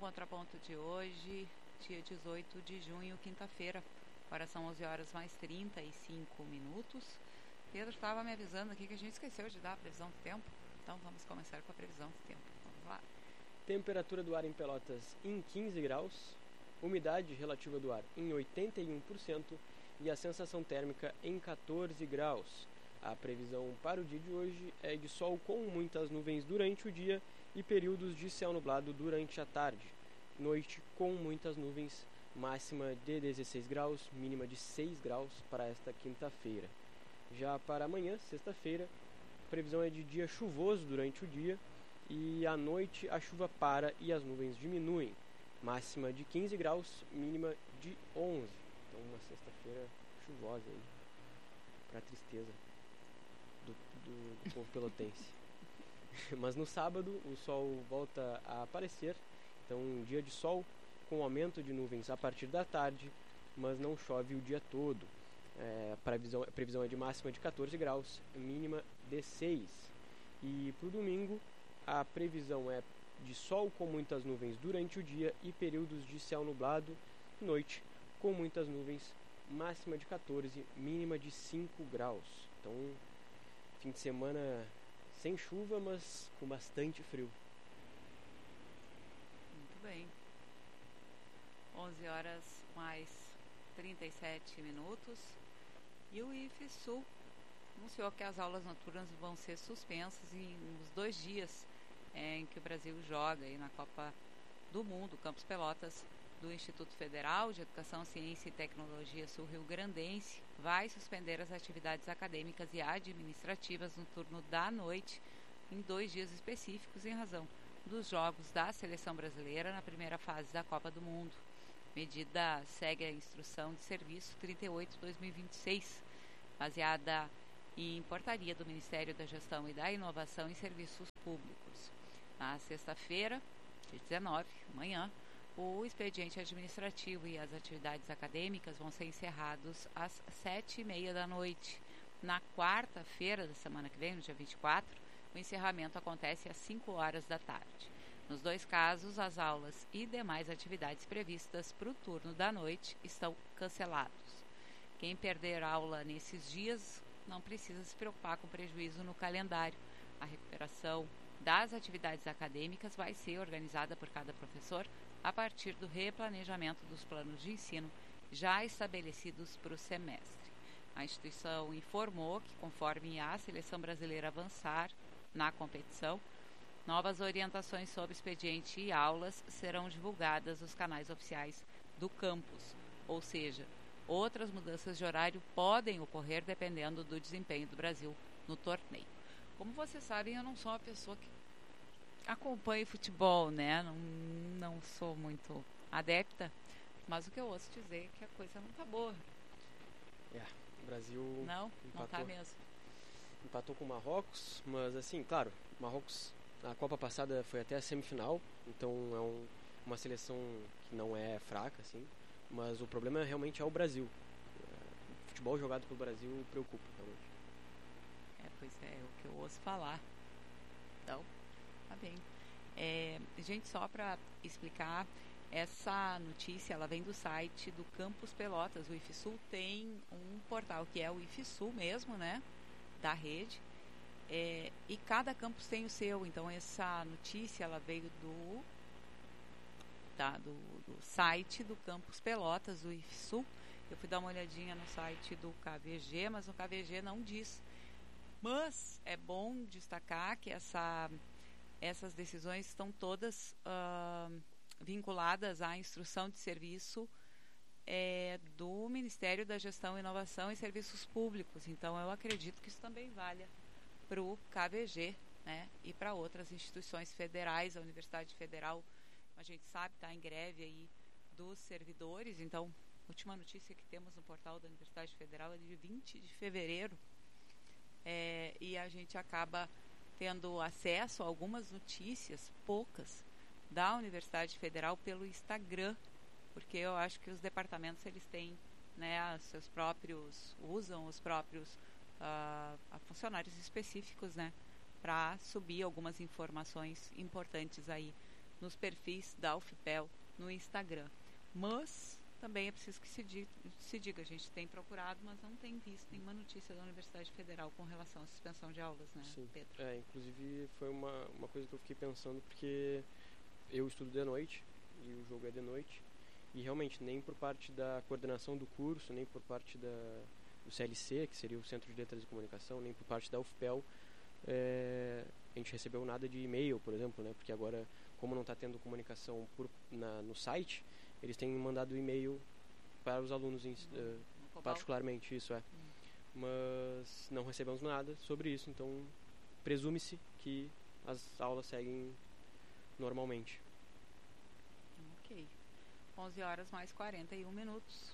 Contraponto de hoje, dia 18 de junho, quinta-feira. Agora são 11 horas mais 35 minutos. Pedro estava me avisando aqui que a gente esqueceu de dar a previsão do tempo. Então vamos começar com a previsão do tempo. Vamos lá. Temperatura do ar em Pelotas em 15 graus, umidade relativa do ar em 81% e a sensação térmica em 14 graus. A previsão para o dia de hoje é de sol com muitas nuvens durante o dia e períodos de céu nublado durante a tarde. Noite com muitas nuvens, máxima de 16 graus, mínima de 6 graus para esta quinta-feira. Já para amanhã, sexta-feira, a previsão é de dia chuvoso durante o dia e à noite a chuva para e as nuvens diminuem. Máxima de 15 graus, mínima de 11. Então uma sexta-feira chuvosa aí, para tristeza do povo pelotense. Mas no sábado o sol volta a aparecer, então um dia de sol com aumento de nuvens a partir da tarde, mas não chove o dia todo. A previsão é de máxima de 14 graus, mínima de 6. E para o domingo a previsão é de sol com muitas nuvens durante o dia e períodos de céu nublado, noite com muitas nuvens, máxima de 14, mínima de 5 graus. Então, fim de semana sem chuva, mas com bastante frio. Muito bem. 11 horas mais 37 minutos. E o IFSU anunciou que as aulas noturnas vão ser suspensas nos 2 dias em que o Brasil joga aí na Copa do Mundo, Campus Pelotas, do Instituto Federal de Educação, Ciência e Tecnologia Sul-Rio-Grandense, vai suspender as atividades acadêmicas e administrativas no turno da noite em 2 dias específicos em razão dos jogos da Seleção Brasileira na primeira fase da Copa do Mundo. Medida segue a Instrução de Serviço 38/2026, baseada em portaria do Ministério da Gestão e da Inovação em Serviços Públicos. Na sexta-feira, dia 19, amanhã, o expediente administrativo e as atividades acadêmicas vão ser encerrados às 7h30 da noite. Na quarta-feira da semana que vem, no dia 24, o encerramento acontece às 5 horas da tarde. Nos 2 casos, as aulas e demais atividades previstas para o turno da noite estão cancelados. Quem perder aula nesses dias não precisa se preocupar com prejuízo no calendário. A recuperação das atividades acadêmicas vai ser organizada por cada professor a partir do replanejamento dos planos de ensino já estabelecidos para o semestre. A instituição informou que, conforme a seleção brasileira avançar na competição, novas orientações sobre expediente e aulas serão divulgadas nos canais oficiais do campus, ou seja, outras mudanças de horário podem ocorrer dependendo do desempenho do Brasil no torneio. Como vocês sabem, eu não sou uma pessoa que acompanha futebol, né? Não sou muito adepta, mas o que eu ouço dizer é que a coisa não tá boa. O Brasil não tá mesmo. Empatou com o Marrocos, mas assim, claro, Marrocos na Copa passada foi até a semifinal, então é uma seleção que não é fraca, assim, mas o problema realmente é o Brasil. O futebol jogado pelo Brasil preocupa, realmente. Pois é o que eu ouço falar. Então, tá bem. Gente, só para explicar, essa notícia ela vem do site do Campus Pelotas. O IFSU tem um portal que é o IFSU mesmo, né? Da rede. E cada campus tem o seu. Então, essa notícia ela veio do site do Campus Pelotas, do IFSU. Eu fui dar uma olhadinha no site do KVG, mas o KVG não diz. Mas é bom destacar que essas decisões estão todas vinculadas à instrução de serviço do Ministério da Gestão, Inovação e Serviços Públicos. Então, eu acredito que isso também valha para o KVG, né? E para outras instituições federais. A Universidade Federal, a gente sabe, está em greve aí dos servidores. Então, a última notícia que temos no portal da Universidade Federal é de 20 de fevereiro. E a gente acaba tendo acesso a algumas notícias, poucas, da Universidade Federal pelo Instagram, porque eu acho que os departamentos eles têm, né, usam os próprios funcionários específicos, né, para subir algumas informações importantes aí nos perfis da UFPEL no Instagram. Mas também é preciso que se diga, a gente tem procurado, mas não tem visto nenhuma notícia da Universidade Federal com relação à suspensão de aulas, né, Sim. Pedro? Inclusive foi uma coisa que eu fiquei pensando, porque eu estudo de noite e o jogo é de noite, e realmente nem por parte da coordenação do curso, nem por parte do CLC, que seria o Centro de Letras e Comunicação, nem por parte da UFPEL, a gente recebeu nada de e-mail, por exemplo, né? Porque agora, como não está tendo comunicação no site, eles têm mandado e-mail para os alunos, particularmente, isso é. Mas não recebemos nada sobre isso, então presume-se que as aulas seguem normalmente. Ok. 11 horas mais 41 minutos.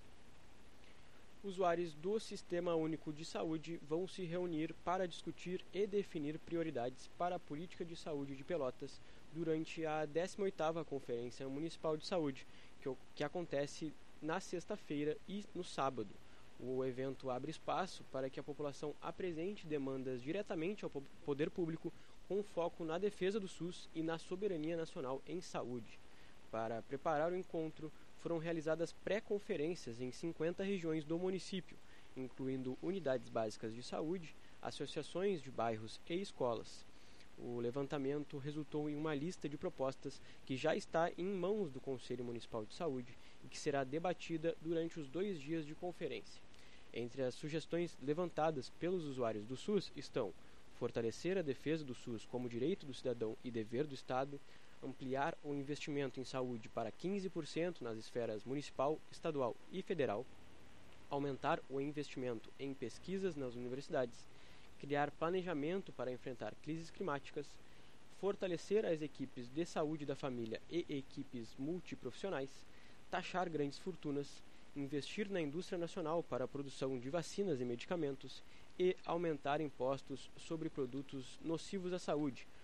Usuários do Sistema Único de Saúde vão se reunir para discutir e definir prioridades para a política de saúde de Pelotas durante a 18ª Conferência Municipal de Saúde, que acontece na sexta-feira e no sábado. O evento abre espaço para que a população apresente demandas diretamente ao poder público, com foco na defesa do SUS e na soberania nacional em saúde. Para preparar o encontro, foram realizadas pré-conferências em 50 regiões do município, incluindo unidades básicas de saúde, associações de bairros e escolas. O levantamento resultou em uma lista de propostas que já está em mãos do Conselho Municipal de Saúde e que será debatida durante os 2 dias de conferência. Entre as sugestões levantadas pelos usuários do SUS estão: fortalecer a defesa do SUS como direito do cidadão e dever do Estado, ampliar o investimento em saúde para 15% nas esferas municipal, estadual e federal, aumentar o investimento em pesquisas nas universidades, criar planejamento para enfrentar crises climáticas, fortalecer as equipes de saúde da família e equipes multiprofissionais, taxar grandes fortunas, investir na indústria nacional para a produção de vacinas e medicamentos e aumentar impostos sobre produtos nocivos à saúde,